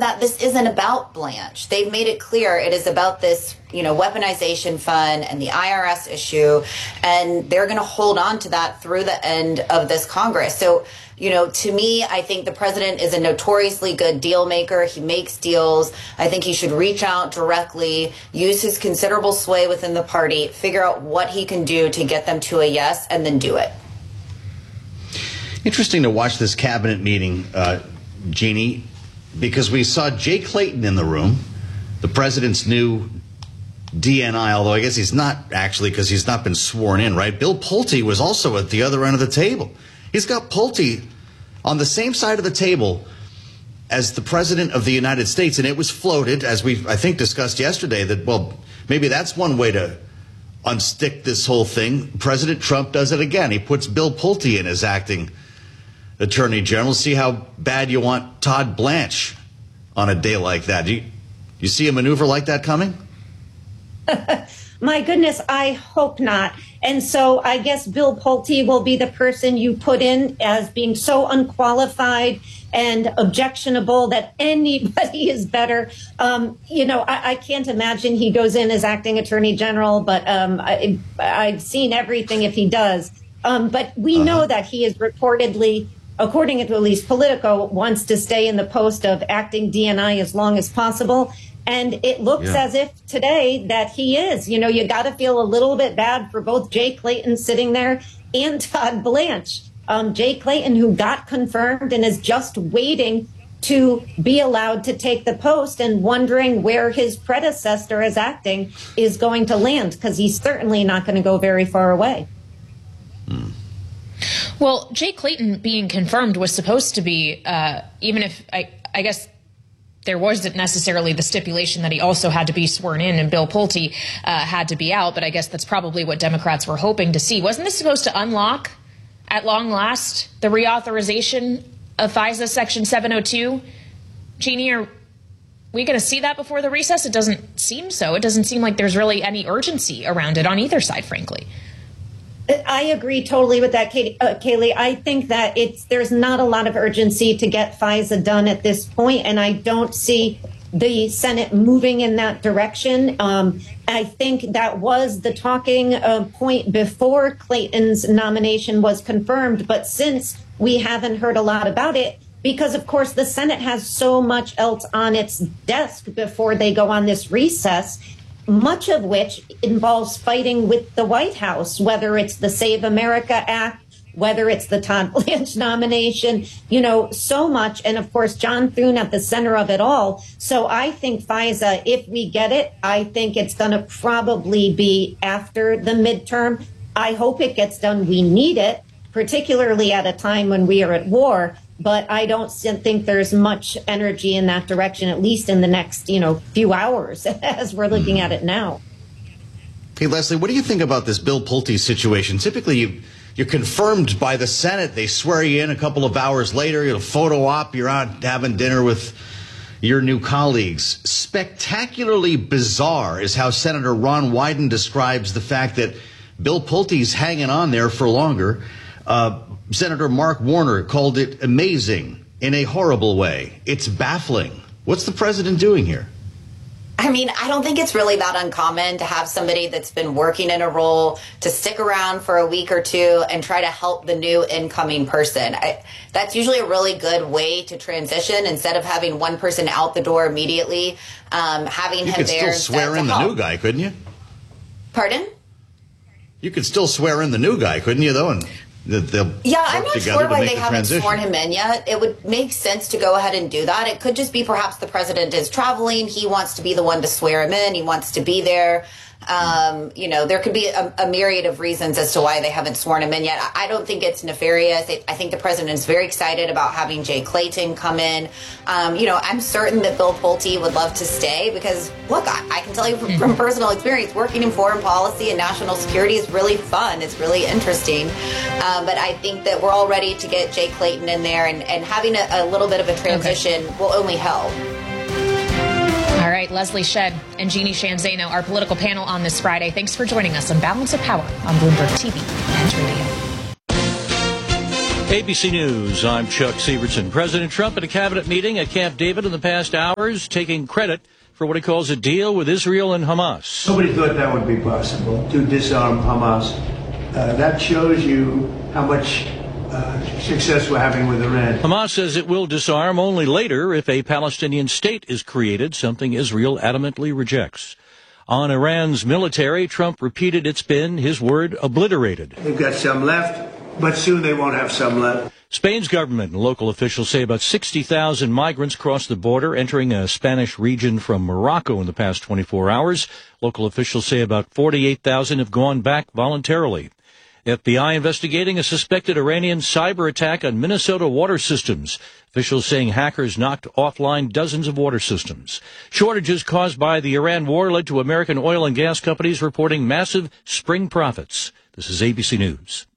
that this isn't about Blanche. They've made it clear it is about this, weaponization fund and the IRS issue, and they're going to hold on to that through the end of this Congress. So, to me, I think the president is a notoriously good deal maker. He makes deals. I think he should reach out directly, use his considerable sway within the party, figure out what he can do to get them to a yes, and then do it. Interesting to watch this cabinet meeting, Jeannie, because we saw Jay Clayton in the room, the president's new DNI, although I guess he's not actually because he's not been sworn in, right? Bill Pulte was also at the other end of the table. He's got Pulte on the same side of the table as the president of the United States. And it was floated, as we, I think, discussed yesterday, that, well, maybe that's one way to unstick this whole thing. President Trump does it again. He puts Bill Pulte in as acting attorney general. See how bad you want Todd Blanche on a day like that. Do you see a maneuver like that coming? My goodness, I hope not. And so I guess Bill Pulte will be the person you put in as being so unqualified and objectionable that anybody is better. I can't imagine he goes in as acting attorney general, but I've seen everything if he does. But we know that he is reportedly, according to at least Politico, wants to stay in the post of acting DNI as long as possible. And it looks as if today that he is. You got to feel a little bit bad for both Jay Clayton sitting there and Todd Blanche. Jay Clayton, who got confirmed and is just waiting to be allowed to take the post and wondering where his predecessor as acting is going to land, because he's certainly not going to go very far away. Well, Jay Clayton being confirmed was supposed to be, even if I guess there wasn't necessarily the stipulation that he also had to be sworn in and Bill Pulte had to be out, but I guess that's probably what Democrats were hoping to see. Wasn't this supposed to unlock, at long last, the reauthorization of FISA Section 702? Jeannie, are we going to see that before the recess? It doesn't seem so. It doesn't seem like there's really any urgency around it on either side, frankly. I agree totally with that, Kayleigh. I think that there's not a lot of urgency to get FISA done at this point, and I don't see the Senate moving in that direction. I think that was the talking point before Clayton's nomination was confirmed, but since we haven't heard a lot about it, because, of course, the Senate has so much else on its desk before they go on this recess, much of which involves fighting with the White House, whether it's the Save America Act, whether it's the Todd Blanche nomination, so much. And of course, John Thune at the center of it all. So I think FISA, if we get it, I think it's going to probably be after the midterm. I hope it gets done. We need it, particularly at a time when we are at war. But I don't think there's much energy in that direction, at least in the next, few hours as we're looking at it now. Hey, Leslie, what do you think about this Bill Pulte situation? Typically, you're confirmed by the Senate. They swear you in a couple of hours later. You'll photo op. You're out having dinner with your new colleagues. Spectacularly bizarre is how Senator Ron Wyden describes the fact that Bill Pulte's hanging on there for longer. Senator Mark Warner called it amazing in a horrible way. It's baffling. What's the president doing here? I mean, I don't think it's really that uncommon to have somebody that's been working in a role to stick around for a week or two and try to help the new incoming person. That's usually a really good way to transition instead of having one person out the door immediately, having him there. You could still swear in the new guy, couldn't you? Pardon? You could still swear in the new guy, couldn't you, though? And I'm not sure why they haven't sworn him in yet. It would make sense to go ahead and do that. It could just be perhaps the president is traveling. He wants to be the one to swear him in. He wants to be there. There could be a myriad of reasons as to why they haven't sworn him in yet. I don't think it's nefarious. I think the president is very excited about having Jay Clayton come in. I'm certain that Bill Pulte would love to stay because, look, I can tell you from personal experience, working in foreign policy and national security is really fun. It's really interesting. But I think that we're all ready to get Jay Clayton in there, and having a little bit of a transition will only help. All right, Leslie Shedd and Jeannie Sheehan Zaino, our political panel on this Friday. Thanks for joining us on Balance of Power on Bloomberg TV and Radio. ABC News, I'm Chuck Severson. President Trump at a cabinet meeting at Camp David in the past hours, taking credit for what he calls a deal with Israel and Hamas. Nobody thought that would be possible, to disarm Hamas. That shows you how much success we're having with Iran. Hamas says it will disarm only later if a Palestinian state is created, something Israel adamantly rejects. On Iran's military, Trump repeated it's been, his word, obliterated. They've got some left, but soon they won't have some left. Spain's government and local officials say about 60,000 migrants crossed the border, entering a Spanish region from Morocco in the past 24 hours. Local officials say about 48,000 have gone back voluntarily. FBI investigating a suspected Iranian cyber attack on Minnesota water systems. Officials saying hackers knocked offline dozens of water systems. Shortages caused by the Iran war led to American oil and gas companies reporting massive spring profits. This is ABC News.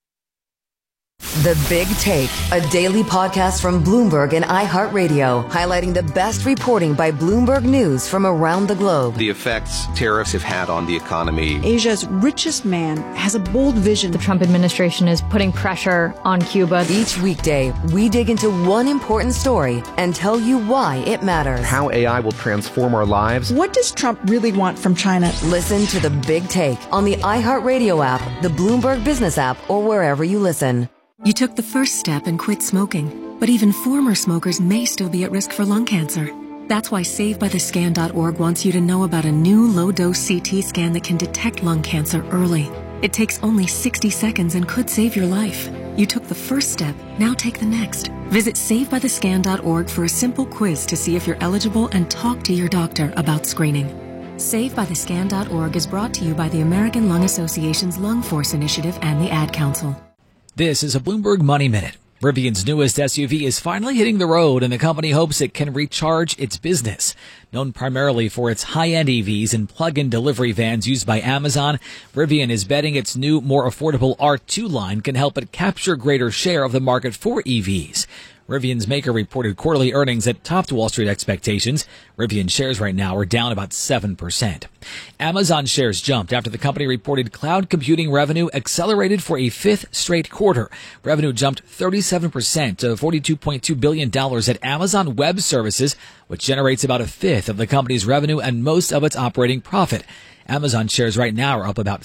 The Big Take, a daily podcast from Bloomberg and iHeartRadio, highlighting the best reporting by Bloomberg News from around the globe. The effects tariffs have had on the economy. Asia's richest man has a bold vision. The Trump administration is putting pressure on Cuba. Each weekday, we dig into one important story and tell you why it matters. How AI will transform our lives. What does Trump really want from China? Listen to The Big Take on the iHeartRadio app, the Bloomberg Business app, or wherever you listen. You took the first step and quit smoking, but even former smokers may still be at risk for lung cancer. That's why SaveByTheScan.org wants you to know about a new low-dose CT scan that can detect lung cancer early. It takes only 60 seconds and could save your life. You took the first step, now take the next. Visit SaveByTheScan.org for a simple quiz to see if you're eligible and talk to your doctor about screening. SaveByTheScan.org is brought to you by the American Lung Association's Lung Force Initiative and the Ad Council. This is a Bloomberg Money Minute. Rivian's newest SUV is finally hitting the road, and the company hopes it can recharge its business. Known primarily for its high-end EVs and plug-in delivery vans used by Amazon, Rivian is betting its new, more affordable R2 line can help it capture a greater share of the market for EVs. Rivian's maker reported quarterly earnings that topped Wall Street expectations. Rivian shares right now are down about 7%. Amazon shares jumped after the company reported cloud computing revenue accelerated for a fifth straight quarter. Revenue jumped 37% to $42.2 billion at Amazon Web Services, which generates about a fifth of the company's revenue and most of its operating profit. Amazon shares right now are up about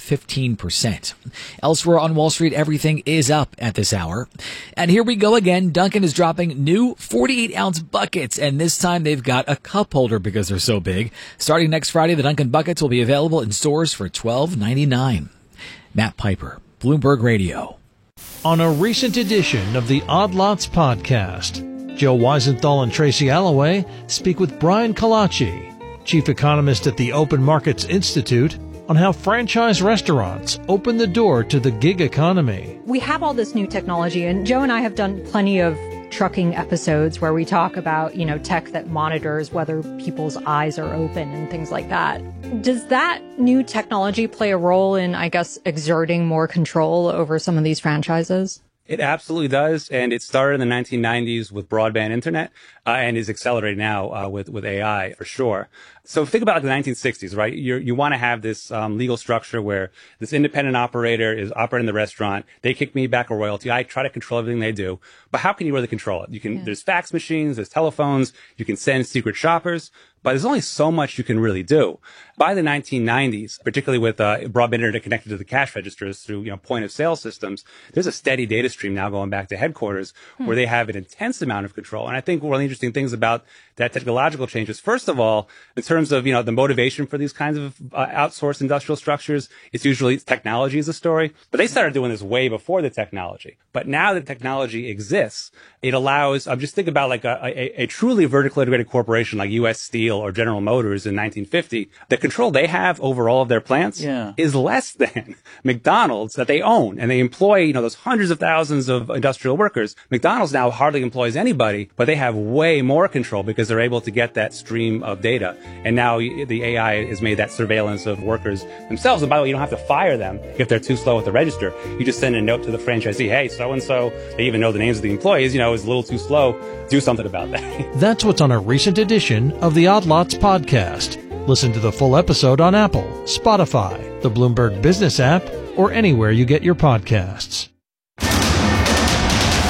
15%. Elsewhere on Wall Street, everything is up at this hour. And here we go again. Dunkin' is dropping new 48-ounce buckets, and this time they've got a cup holder because they're so big. Starting next Friday, the Dunkin' buckets will be available in stores for $12.99. Matt Piper, Bloomberg Radio. On a recent edition of the Odd Lots podcast, Joe Weisenthal and Tracy Alloway speak with Brian Kalachi, Chief Economist at the Open Markets Institute, on how franchise restaurants open the door to the gig economy. We have all this new technology, and Joe and I have done plenty of trucking episodes where we talk about, tech that monitors whether people's eyes are open and things like that. Does that new technology play a role in, exerting more control over some of these franchises? It absolutely does, and it started in the 1990s with broadband internet, and is accelerating now with AI for sure. So think about the 1960s, right? You want to have this legal structure where this independent operator is operating the restaurant. They kick me back a royalty. I try to control everything they do, but how can you really control it? There's fax machines, there's telephones, you can send secret shoppers, but there's only so much you can really do. By the 1990s, particularly with broadband internet connected to the cash registers through point of sale systems, there's a steady data stream now going back to headquarters where they have an intense amount of control. And I think one of the interesting things about that technological change is, first of all, in terms of the motivation for these kinds of outsourced industrial structures, it's usually technology is the story. But they started doing this way before the technology. But now that technology exists, it allows, just think about like a truly vertically integrated corporation like U.S. Steel or General Motors in 1950. The control they have over all of their plants is less than McDonald's that they own. And they employ, those hundreds of thousands of industrial workers. McDonald's now hardly employs anybody, but they have way more control because they're able to get that stream of data. And now the AI has made that surveillance of workers themselves. And by the way, you don't have to fire them if they're too slow at the register. You just send a note to the franchisee, hey, so-and-so, they even know the names of the employees, is a little too slow. Do something about that. That's what's on a recent edition of the Odd Lots podcast. Listen to the full episode on Apple, Spotify, the Bloomberg Business app, or anywhere you get your podcasts.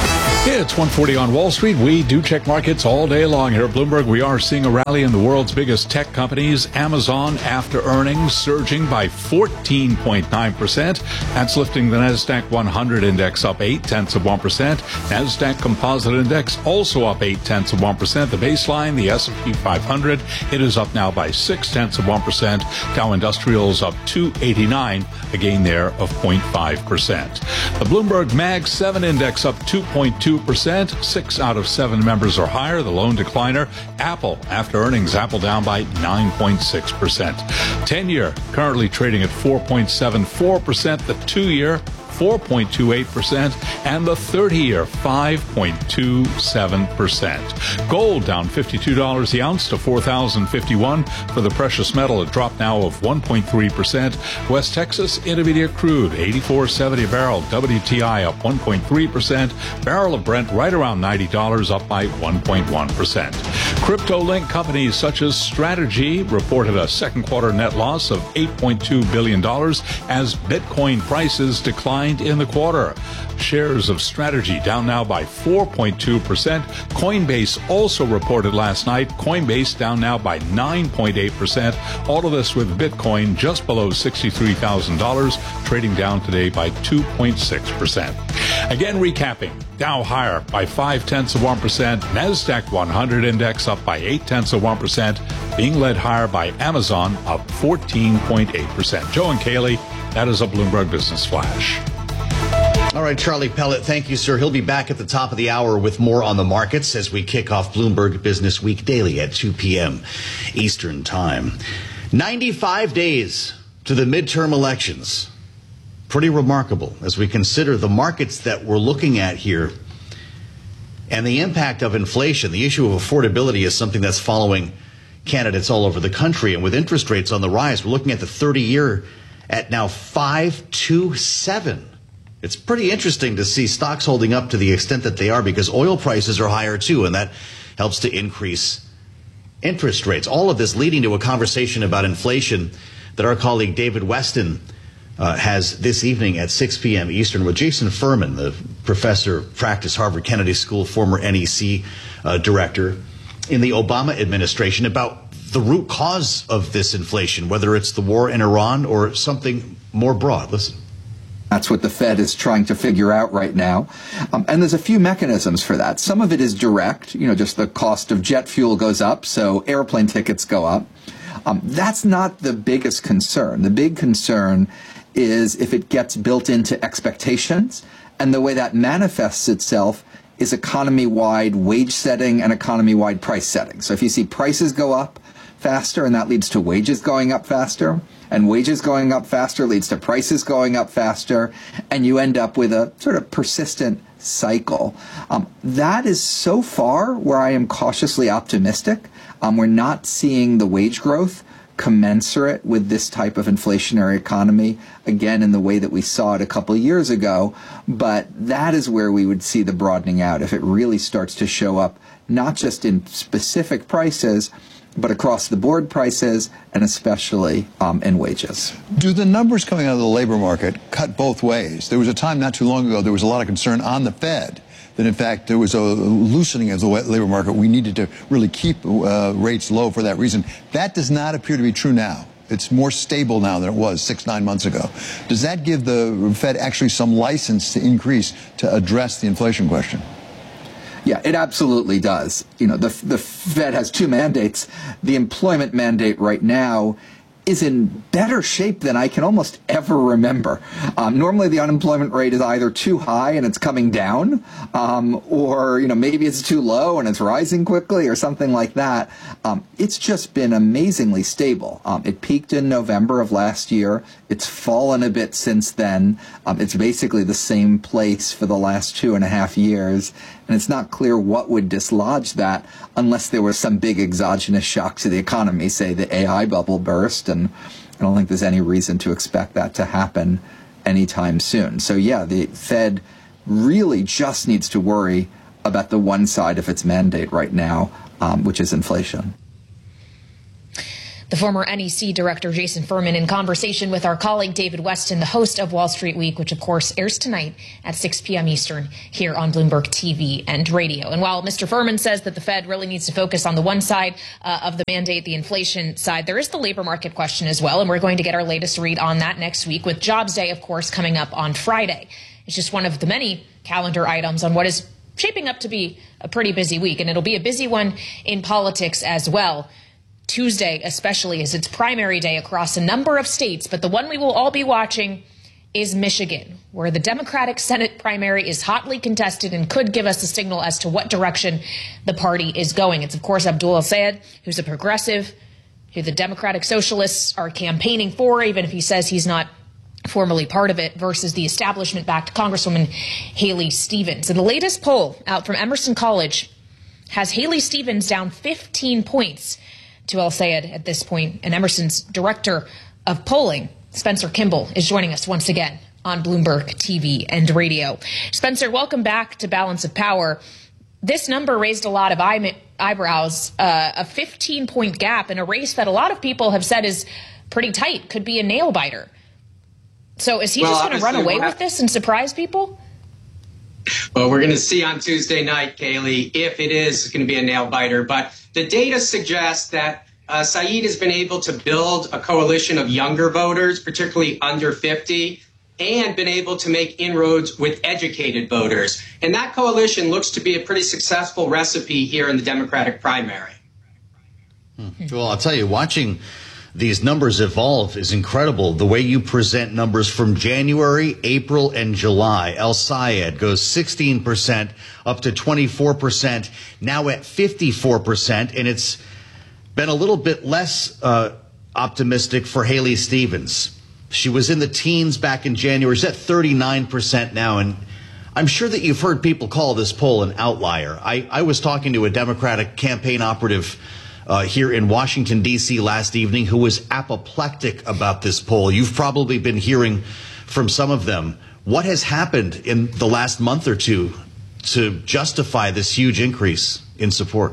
It's 1:40 on Wall Street. We do check markets all day long here at Bloomberg. We are seeing a rally in the world's biggest tech companies. Amazon, after earnings, surging by 14.9%. That's lifting the NASDAQ 100 index up 0.8%. NASDAQ Composite Index also up 0.8%. The baseline, the S&P 500, it is up now by 0.6%. Dow Industrials up 289, a gain there of 0.5%. The Bloomberg Mag 7 index up 2.2%. 6 out of 7 members are higher. The lone decliner, Apple. After earnings, Apple down by 9.6%. 10-year currently trading at 4.74%. The 2-year 4.28%, and the 30-year 5.27%. Gold down $52 the ounce to $4,051 for the precious metal. A drop now of 1.3%. West Texas Intermediate crude $84.70 a barrel. WTI up 1.3%. Barrel of Brent right around $90, up by 1.1%. Crypto-linked companies such as Strategy reported a second quarter net loss of $8.2 billion as Bitcoin prices declined in the quarter. Shares of Strategy down now by 4.2%. Coinbase also reported last night. Coinbase down now by 9.8%. All of this with Bitcoin just below $63,000, trading down today by 2.6%. Again, recapping. Dow higher by 0.5%. NASDAQ 100 index up by 0.8%, being led higher by Amazon up 14.8%. Joe and Kaylee, that is a Bloomberg Business Flash. All right, Charlie Pellet, thank you, sir. He'll be back at the top of the hour with more on the markets as we kick off Bloomberg Business Week daily at 2 p.m. Eastern Time. 95 days to the midterm elections. Pretty remarkable as we consider the markets that we're looking at here and the impact of inflation. The issue of affordability is something that's following candidates all over the country. And with interest rates on the rise, we're looking at the 30-year at now 5.27. It's pretty interesting to see stocks holding up to the extent that they are because oil prices are higher too, and that helps to increase interest rates. All of this leading to a conversation about inflation that our colleague David Weston has this evening at 6 p.m. Eastern with Jason Furman, the professor of practice, Harvard Kennedy School, former NEC director in the Obama administration, about the root cause of this inflation, whether it's the war in Iran or something more broad. Listen. That's what the Fed is trying to figure out right now. And there's a few mechanisms for that. Some of it is direct, just the cost of jet fuel goes up, so airplane tickets go up. That's not the biggest concern. The big concern is if it gets built into expectations, and the way that manifests itself is economy-wide wage setting and economy-wide price setting. So if you see prices go up faster, and that leads to wages going up faster, and wages going up faster leads to prices going up faster, and you end up with a sort of persistent cycle. That is so far where I am cautiously optimistic. We're not seeing the wage growth commensurate with this type of inflationary economy, again, in the way that we saw it a couple of years ago. But that is where we would see the broadening out if it really starts to show up, not just in specific prices, but across the board prices, and especially in wages. Do the numbers coming out of the labor market cut both ways? There was a time not too long ago, there was a lot of concern on the Fed that, in fact, there was a loosening of the labor market. We needed to really keep rates low for that reason. That does not appear to be true now. It's more stable now than it was 6-9 months ago. Does that give the Fed actually some license to increase to address the inflation question? Yeah, it absolutely does. The Fed has two mandates. The employment mandate right now is in better shape than I can almost ever remember. Normally the unemployment rate is either too high and it's coming down, or maybe it's too low and it's rising quickly or something like that. It's just been amazingly stable. It peaked in November of last year. It's fallen a bit since then. It's basically the same place for the last 2.5 years. And it's not clear what would dislodge that unless there was some big exogenous shock to the economy, say the AI bubble burst. And I don't think there's any reason to expect that to happen anytime soon. So yeah, the Fed really just needs to worry about the one side of its mandate right now, which is inflation. The former NEC director, Jason Furman, in conversation with our colleague David Weston, the host of Wall Street Week, which of course airs tonight at 6 p.m. Eastern here on Bloomberg TV and radio. And while Mr. Furman says that the Fed really needs to focus on the one side of the mandate, the inflation side, there is the labor market question as well. And we're going to get our latest read on that next week with Jobs Day, of course, coming up on Friday. It's just one of the many calendar items on what is shaping up to be a pretty busy week. And it'll be a busy one in politics as well. Tuesday, especially, is its primary day across a number of states. But the one we will all be watching is Michigan, where the Democratic Senate primary is hotly contested and could give us a signal as to what direction the party is going. It's, of course, Abdul El-Sayed, who's a progressive, who the Democratic Socialists are campaigning for, even if he says he's not formally part of it, versus the establishment-backed Congresswoman Haley Stevens. And the latest poll out from Emerson College has Haley Stevens down 15 points to El-Sayed at this point. And Emerson's director of polling, Spencer Kimball, is joining us once again on Bloomberg TV and radio. Spencer, welcome back to Balance of Power. This number raised a lot of eyebrows, a 15-point gap in a race that a lot of people have said is pretty tight, could be a nail-biter. So is he just going to run away with this and surprise people? Well, we're going to see on Tuesday night, Kaylee, if it is going to be a nail-biter. But the data suggests that Saeed has been able to build a coalition of younger voters, particularly under 50, and been able to make inroads with educated voters. And that coalition looks to be a pretty successful recipe here in the Democratic primary. Well, I'll tell you, watching these numbers evolve is incredible. The way you present numbers from January, April, and July. El-Sayed goes 16% up to 24%, now at 54%, and it's been a little bit less optimistic for Haley Stevens. She was in the teens back in January. She's at 39% now, and I'm sure that you've heard people call this poll an outlier. I was talking to a Democratic campaign operative here in Washington, D.C. last evening who was apoplectic about this poll. You've probably been hearing from some of them. What has happened in the last month or two to justify this huge increase in support?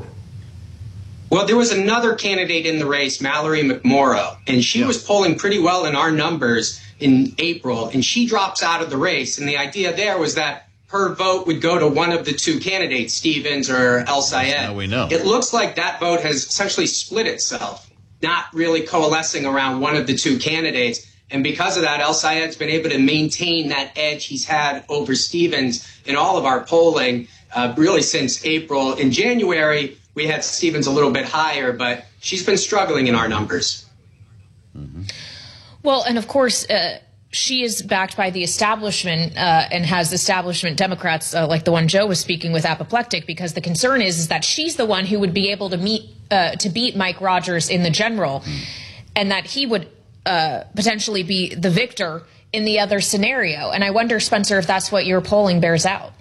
Well, there was another candidate in the race, Mallory McMorrow, and she was polling pretty well in our numbers in April, and she drops out of the race. And the idea there was that her vote would go to one of the two candidates, Stevens or El-Sayed. Now we know. It looks like that vote has essentially split itself, not really coalescing around one of the two candidates. And because of that, El-Sayed's been able to maintain that edge he's had over Stevens in all of our polling, really since April. In January, we had Stevens a little bit higher, but she's been struggling in our numbers. Mm-hmm. Well, and of course, she is backed by the establishment and has establishment Democrats like the one Joe was speaking with apoplectic, because the concern is that she's the one who would be able to beat Mike Rogers in the general, and that he would potentially be the victor in the other scenario. And I wonder, Spencer, if that's what your polling bears out.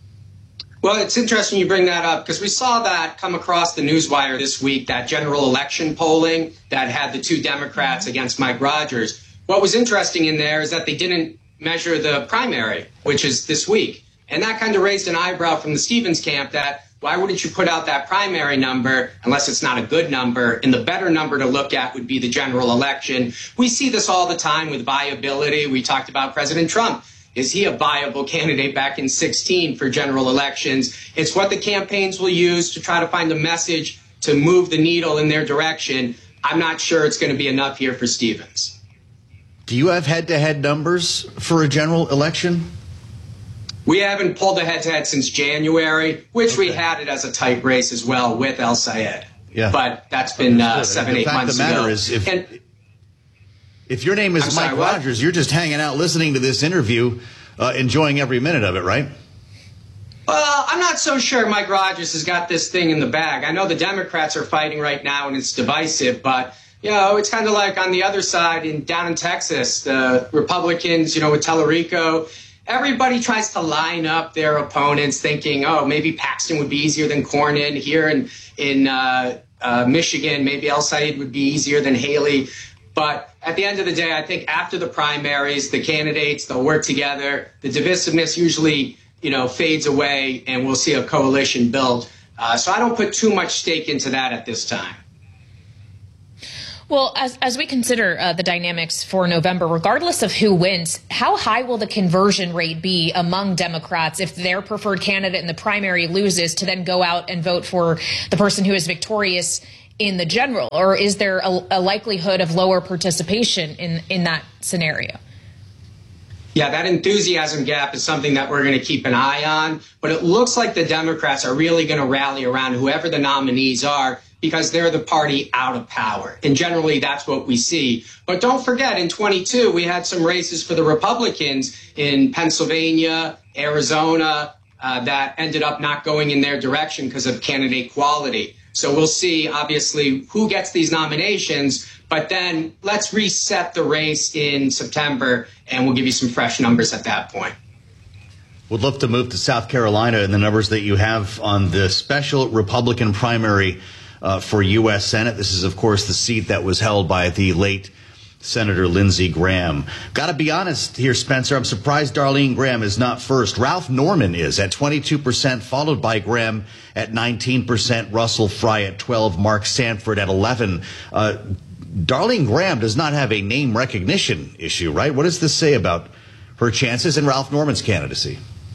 Well, it's interesting you bring that up, because we saw that come across the newswire this week, that general election polling that had the two Democrats against Mike Rogers. What was interesting in there is that they didn't measure the primary, which is this week. And that kind of raised an eyebrow from the Stevens camp that why wouldn't you put out that primary number unless it's not a good number? And the better number to look at would be the general election. We see this all the time with viability. We talked about President Trump. Is he a viable candidate back in 2016 for general elections? It's what the campaigns will use to try to find a message to move the needle in their direction. I'm not sure it's going to be enough here for Stevens. Do you have head-to-head numbers for a general election? We haven't pulled a head-to-head since January, which we had it as a tight race as well with El-Sayed. Yeah. But that's been 7-8 months ago. The fact of the matter is, if your name is Mike Rogers, you're just hanging out listening to this interview, enjoying every minute of it, right? Well, I'm not so sure Mike Rogers has got this thing in the bag. I know the Democrats are fighting right now and it's divisive, but you know, it's kind of like on the other side down in Texas, the Republicans, you know, with Tellerico, everybody tries to line up their opponents thinking, oh, maybe Paxton would be easier than Cornyn. Here in Michigan, maybe El-Sayed would be easier than Haley. But at the end of the day, I think after the primaries, the candidates, they'll work together. The divisiveness usually, you know, fades away and we'll see a coalition build. So I don't put too much stake into that at this time. Well, as we consider the dynamics for November, regardless of who wins, how high will the conversion rate be among Democrats if their preferred candidate in the primary loses to then go out and vote for the person who is victorious in the general? Or is there a likelihood of lower participation in that scenario? Yeah, that enthusiasm gap is something that we're going to keep an eye on. But it looks like the Democrats are really going to rally around whoever the nominees are, because they're the party out of power. And generally, that's what we see. But don't forget, in 22, we had some races for the Republicans in Pennsylvania, Arizona, that ended up not going in their direction because of candidate quality. So we'll see, obviously, who gets these nominations. But then let's reset the race in September, and we'll give you some fresh numbers at that point. Would love to move to South Carolina and the numbers that you have on the special Republican primary for U.S. Senate. This is, of course, the seat that was held by the late Senator Lindsey Graham. Got to be honest here, Spencer. I'm surprised Darlene Graham is not first. Ralph Norman is at 22%, followed by Graham at 19%, Russell Fry at 12%, Mark Sanford at 11%. Darlene Graham does not have a name recognition issue, right? What does this say about her chances and Ralph Norman's candidacy?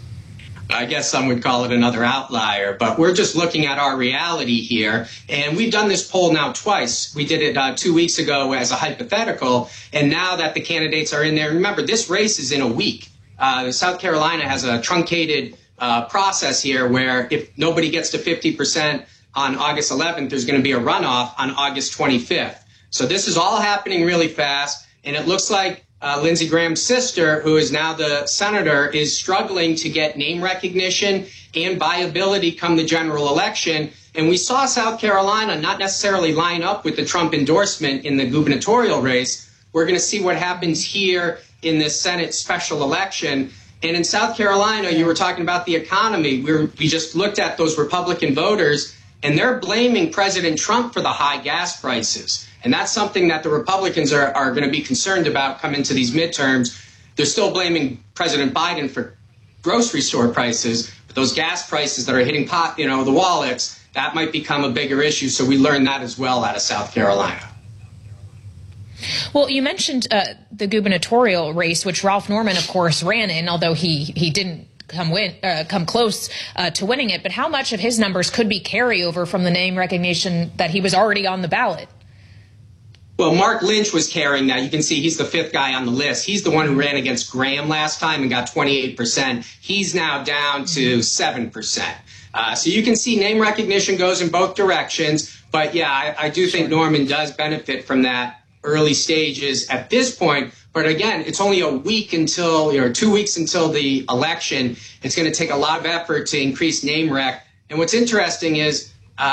I guess some would call it another outlier, but we're just looking at our reality here. And we've done this poll now twice. We did it 2 weeks ago as a hypothetical. And now that the candidates are in there, remember, this race is in a week. South Carolina has a truncated process here where if nobody gets to 50% on August 11th, there's going to be a runoff on August 25th. So this is all happening really fast. And it looks like Lindsey Graham's sister, who is now the senator, is struggling to get name recognition and viability come the general election. And we saw South Carolina not necessarily line up with the Trump endorsement in the gubernatorial race. We're going to see what happens here in this Senate special election. And in South Carolina, you were talking about the economy. We just looked at those Republican voters, and they're blaming President Trump for the high gas prices. And that's something that the Republicans are going to be concerned about coming to these midterms. They're still blaming President Biden for grocery store prices, but those gas prices that are hitting the wallets, that might become a bigger issue. So we learned that as well out of South Carolina. Well, you mentioned the gubernatorial race, which Ralph Norman, of course, ran in, although he didn't come close to winning it. But how much of his numbers could be carryover from the name recognition that he was already on the ballot? Well, Mark Lynch was carrying that. You can see he's the fifth guy on the list. He's the one who ran against Graham last time and got 28%. He's now down to 7%. So you can see name recognition goes in both directions. But, yeah, I do think Norman does benefit from that early stages at this point. But, again, it's only a week until, 2 weeks until the election. It's going to take a lot of effort to increase name rec. And what's interesting is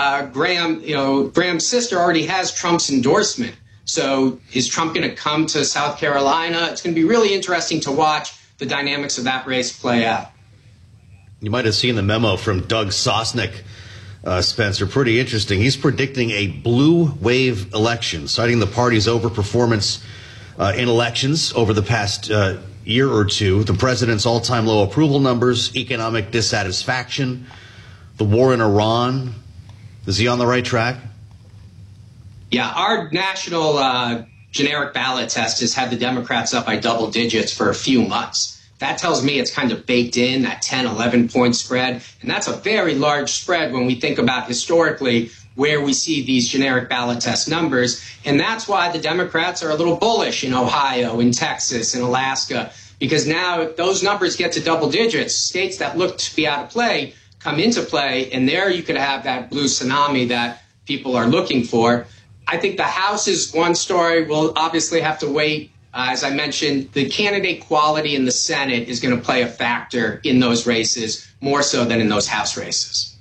Graham's sister already has Trump's endorsement. So is Trump going to come to South Carolina? It's going to be really interesting to watch the dynamics of that race play out. You might have seen the memo from Doug Sosnick, Spencer. Pretty interesting. He's predicting a blue wave election, citing the party's overperformance in elections over the past year or two, the president's all-time low approval numbers, economic dissatisfaction, the war in Iran. Is he on the right track? Yeah, our national generic ballot test has had the Democrats up by double digits for a few months. That tells me it's kind of baked in, that 10, 11-point spread. And that's a very large spread when we think about historically where we see these generic ballot test numbers. And that's why the Democrats are a little bullish in Ohio, in Texas, in Alaska, because now if those numbers get to double digits, states that look to be out of play come into play, and there you could have that blue tsunami that people are looking for. I think the House is one story. We'll obviously have to wait. As I mentioned, the candidate quality in the Senate is going to play a factor in those races more so than in those House races.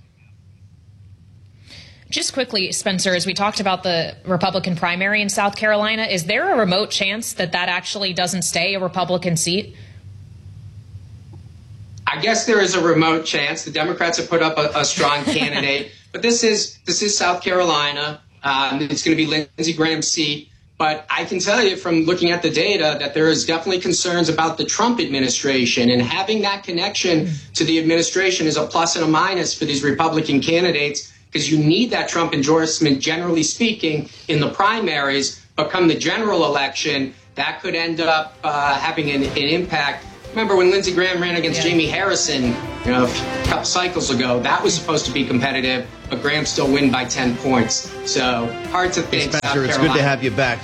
Just quickly, Spencer, as we talked about the Republican primary in South Carolina, is there a remote chance that actually doesn't stay a Republican seat? I guess there is a remote chance. The Democrats have put up a strong candidate, but this is South Carolina. It's going to be Lindsey Graham's seat. But I can tell you from looking at the data that there is definitely concerns about the Trump administration, and having that connection to the administration is a plus and a minus for these Republican candidates. because you need that Trump endorsement, generally speaking, in the primaries. But come the general election, that could end up having an impact. Remember when Lindsey Graham ran against Jamie Harrison, a couple cycles ago? That was supposed to be competitive, but Graham still win by 10 points. So hard to think. Hey, Spencer, it's good to have you back.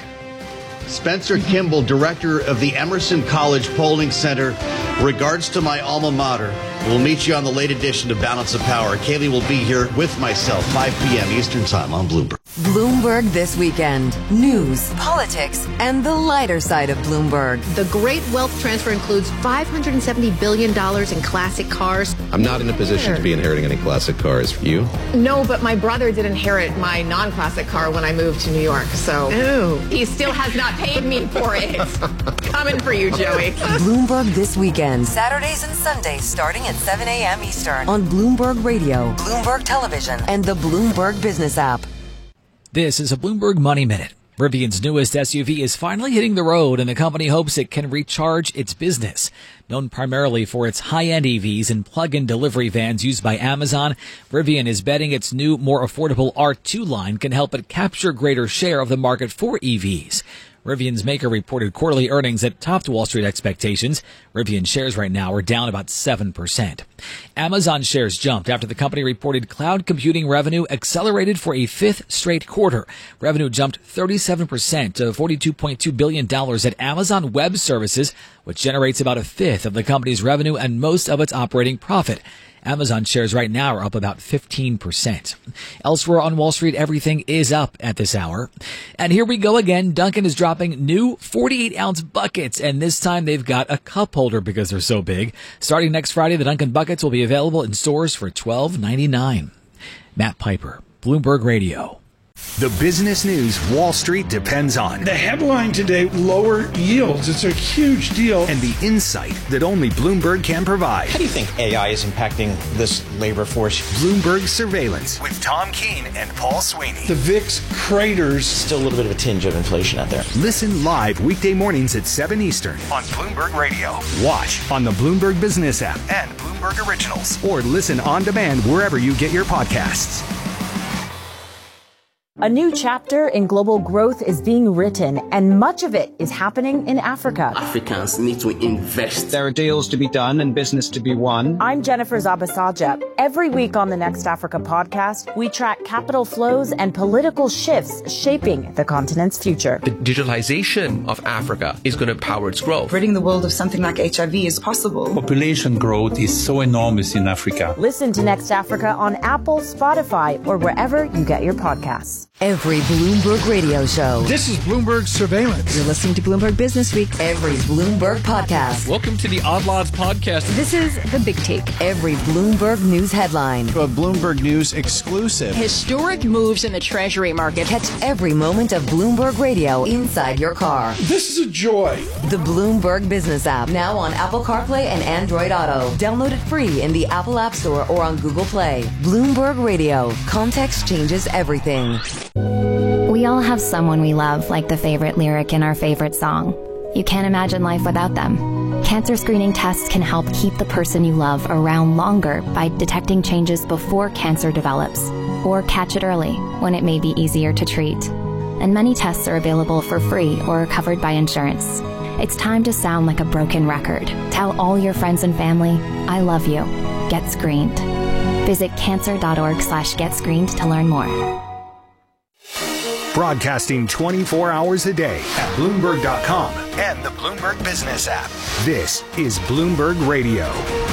Spencer Kimball, director of the Emerson College Polling Center. Regards to my alma mater. We'll meet you on the late edition of Balance of Power. Kaylee will be here with myself, 5 p.m. Eastern Time on Bloomberg. Bloomberg This Weekend. News, politics, and the lighter side of Bloomberg. The great wealth transfer includes $570 billion in classic cars. I'm not in a position to be inheriting any classic cars. You? No, but my brother did inherit my non-classic car when I moved to New York, so he still has not paid me for it. Coming for you, Joey. Bloomberg This Weekend. Saturdays and Sundays starting at 7 a.m. Eastern on Bloomberg Radio, Bloomberg Television, and the Bloomberg Business app. This is a Bloomberg Money Minute. Rivian's newest SUV is finally hitting the road, and the company hopes it can recharge its business. Known primarily for its high-end EVs and plug-in delivery vans used by Amazon, Rivian is betting its new, more affordable R2 line can help it capture a greater share of the market for EVs. Rivian's maker reported quarterly earnings that topped Wall Street expectations. Rivian shares right now are down about 7%. Amazon shares jumped after the company reported cloud computing revenue accelerated for a fifth straight quarter. Revenue jumped 37% to $42.2 billion at Amazon Web Services, which generates about a fifth of the company's revenue and most of its operating profit. Amazon shares right now are up about 15%. Elsewhere on Wall Street, everything is up at this hour. And here we go again. Dunkin' is dropping new 48-ounce buckets, and this time they've got a cup holder because they're so big. Starting next Friday, the Dunkin' buckets will be available in stores for $12.99. Matt Piper, Bloomberg Radio. The business news Wall Street depends on. The headline today, lower yields. It's a huge deal. And the insight that only Bloomberg can provide. How do you think AI is impacting this labor force? Bloomberg Surveillance with Tom Keene and Paul Sweeney. The VIX craters. Still a little bit of a tinge of inflation out there. Listen live weekday mornings at 7 Eastern on Bloomberg Radio. Watch on the Bloomberg Business app and Bloomberg Originals. Or listen on demand wherever you get your podcasts. A new chapter in global growth is being written, and much of it is happening in Africa. Africans need to invest. There are deals to be done and business to be won. I'm Jennifer Zabasaja. Every week on the Next Africa podcast, we track capital flows and political shifts shaping the continent's future. The digitalization of Africa is going to power its growth. Ridding the world of something like HIV is possible. Population growth is so enormous in Africa. Listen to Next Africa on Apple, Spotify, or wherever you get your podcasts. Every Bloomberg radio show. This is Bloomberg Surveillance. You're listening to Bloomberg Business Week. Every Bloomberg podcast. Welcome to the Odd Lots podcast. This is The Big Take. Every Bloomberg news headline. A Bloomberg News exclusive. Historic moves in the Treasury market. Catch every moment of Bloomberg Radio inside your car. This is a joy. The Bloomberg Business app. Now on Apple CarPlay and Android Auto. Download it free in the Apple App Store or on Google Play. Bloomberg Radio. Context changes everything. We all have someone we love, like the favorite lyric in our favorite song. You can't imagine life without them. Cancer screening tests can help keep the person you love around longer by detecting changes before cancer develops, or catch it early when it may be easier to treat. And many tests are available for free or are covered by insurance. It's time to sound like a broken record. Tell all your friends and family, I love you. Get screened. Visit cancer.org/getscreened to learn more. Broadcasting 24 hours a day at Bloomberg.com and the Bloomberg Business app. This is Bloomberg Radio.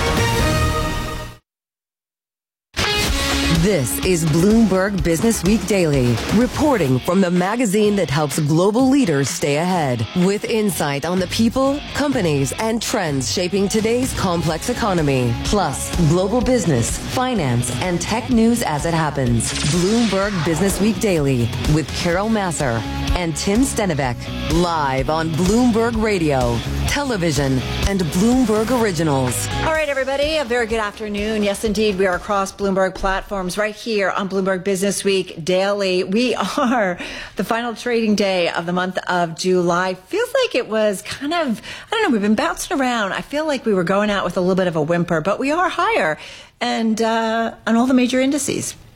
This is Bloomberg Business Week Daily, reporting from the magazine that helps global leaders stay ahead, with insight on the people, companies, and trends shaping today's complex economy, plus global business, finance, and tech news as it happens. Bloomberg Business Week Daily with Carol Masser and Tim Stennebeck, live on Bloomberg Radio, television, and Bloomberg Originals. All right, everybody, a very good afternoon. Yes, indeed, we are across Bloomberg platforms right here on Bloomberg Business Week Daily. We are the final trading day of the month of July. Feels like it was kind of, I don't know, we've been bouncing around. I feel like we were going out with a little bit of a whimper, but we are higher and on all the major indices.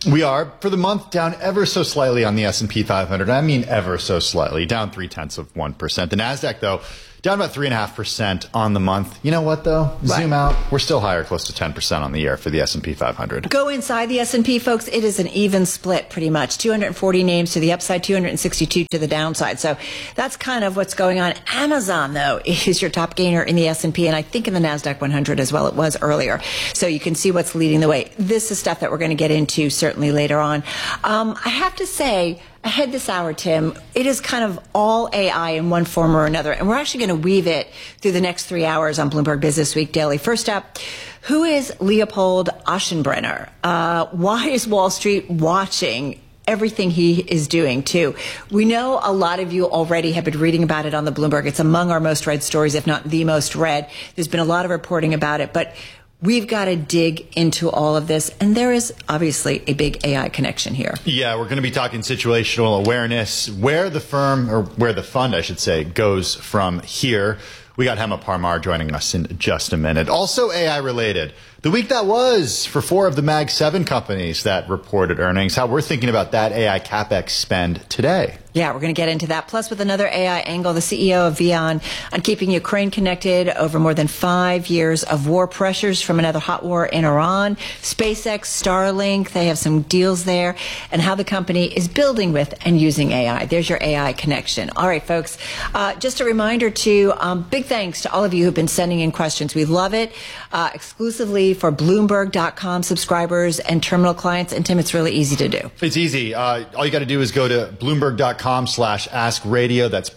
We are, for the month, down ever so slightly on the S&P 500. I mean ever so slightly, down 0.3%. The NASDAQ, though, down about 3.5% on the month. You know what, though? Zoom out. We're still higher, close to 10% on the year for the S&P 500. Go inside the S&P, folks. It is an even split, pretty much. 240 names to the upside, 262 to the downside. So that's kind of what's going on. Amazon, though, is your top gainer in the S&P, and I think in the NASDAQ 100 as well. It was earlier. So you can see what's leading the way. This is stuff that we're going to get into certainly later on. I have to say, ahead this hour, Tim, it is kind of all AI in one form or another, and we're actually going to weave it through the next 3 hours on Bloomberg Business Week Daily. First up, who is Leopold Aschenbrenner? Why is Wall Street watching everything he is doing, too? We know a lot of you already have been reading about it on the Bloomberg. It's among our most read stories, if not the most read. There's been a lot of reporting about it, but we've got to dig into all of this, and there is obviously a big AI connection here. Yeah, we're going to be talking situational awareness, where the firm, or where the fund, I should say, goes from here. We got Hema Parmar joining us in just a minute. Also AI related. The week that was for 4 of the Mag 7 companies that reported earnings, how we're thinking about that AI CapEx spend today. Yeah, we're going to get into that. Plus, with another AI angle, the CEO of VEON on keeping Ukraine connected over more than 5 years of war pressures from another hot war in Iran. SpaceX, Starlink, they have some deals there, and how the company is building with and using AI. There's your AI connection. All right, folks, just a reminder to big thanks to all of you who've been sending in questions. We love it. Exclusively for Bloomberg.com subscribers and terminal clients. And Tim, it's really easy to do. It's easy. All you got to do is go to Bloomberg.com/AskRadio. That's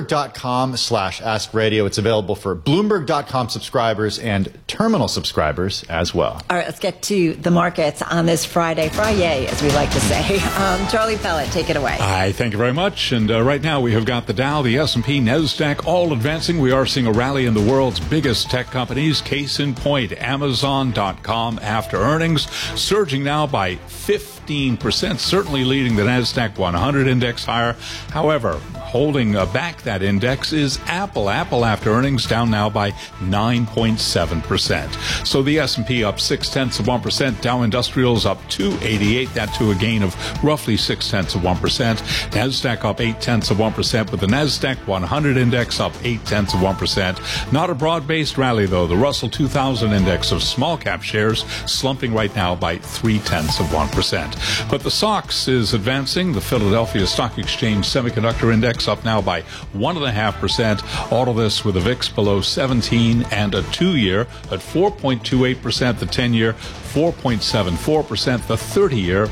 Bloomberg.com/AskRadio. It's available for Bloomberg.com subscribers and terminal subscribers as well. All right, let's get to the markets on this Friday, as we like to say. Charlie Pellet, take it away. Hi, thank you very much. And right now we have got the Dow, the S&P, NASDAQ all advancing. We are seeing a rally in the world's biggest tech companies. Case in point, Amazon.com after earnings, surging now by 15%, certainly leading the NASDAQ 100 index higher. However, holding back that index is Apple. Apple after earnings down now by 9.7%. So the S&P up 0.6%, Dow Industrials up 288, that to a gain of roughly 0.6%. NASDAQ up 0.8%, with the NASDAQ 100 index up 0.8%. Not a broad-based rally, though. The Russell 2000 index of small cap shares slumping right now by 0.3%. But the SOX is advancing. The Philadelphia Stock Exchange Semiconductor Index up now by 1.5%. All of this with a VIX below 17 and a 2-year at 4.28%, the 10-year 4.74%, the 30-year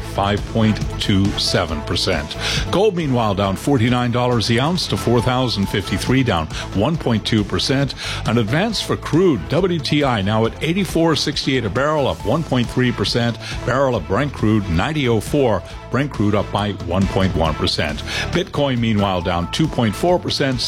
5.27%. Gold, meanwhile, down $49 the ounce to $4,053, down 1.2%. An advance for crude, WTI now at $84.68 a barrel, up 1.3%. Barrel of Brent crude, $90.04. Brent crude up by 1.1%. Bitcoin, meanwhile, down 2.4%,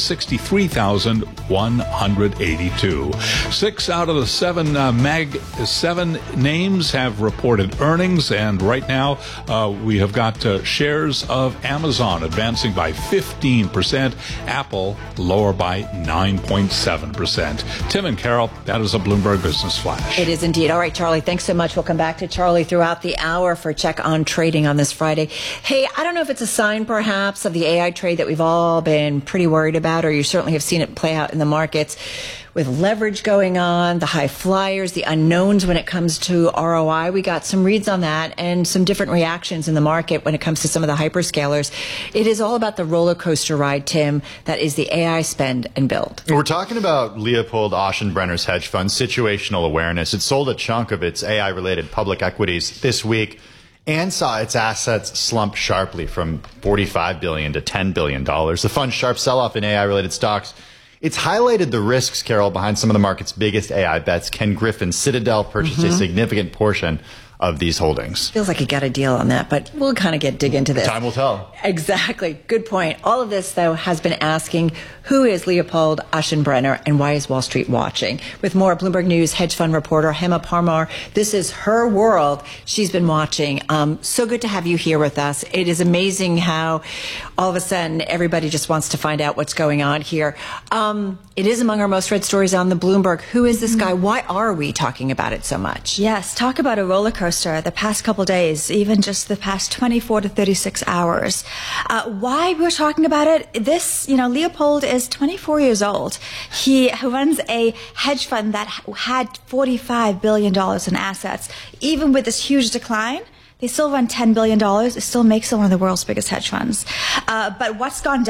63,182. 6 out of the 7 Mag 7 names have reported earnings, and right now we have got shares of Amazon advancing by 15%, Apple lower by 9.7%. Tim and Carol, that is a Bloomberg Business Flash. It is indeed. All right, Charlie, thanks so much. We'll come back to Charlie throughout the hour for Check on Trading on this Friday. Hey, I don't know if it's a sign perhaps of the AI trade that we've all been pretty worried about, or you certainly have seen it play out in the markets with leverage going on, the high flyers, the unknowns when it comes to ROI. We got some reads on that and some different reactions in the market when it comes to some of the hyperscalers. It is all about the roller coaster ride, Tim, that is the AI spend and build. We're talking about Leopold Aschenbrenner's hedge fund, Situational Awareness. It sold a chunk of its AI-related public equities this week and saw its assets slump sharply from $45 billion to $10 billion. The fund's sharp sell-off in AI-related stocks, it's highlighted the risks, Carol, behind some of the market's biggest AI bets. Ken Griffin, Citadel, purchased a significant portion of these holdings. Feels like he got a deal on that, but we'll kind of dig into this. Time will tell. Exactly. Good point. All of this, though, has been asking, who is Leopold Aschenbrenner and why is Wall Street watching? With more, Bloomberg News hedge fund reporter Hema Parmar. This is her world. She's been watching. So good to have you here with us. It is amazing how all of a sudden everybody just wants to find out what's going on here. It is among our most read stories on the Bloomberg. Who is this guy? Why are we talking about it so much? Yes, talk about a roller coaster. coaster the past couple days, even just the past 24 to 36 hours. Why we're talking about it? This, Leopold is 24 years old. He runs a hedge fund that had $45 billion in assets. Even with this huge decline, they still run $10 billion. It still makes it one of the world's biggest hedge funds. But what's gone down?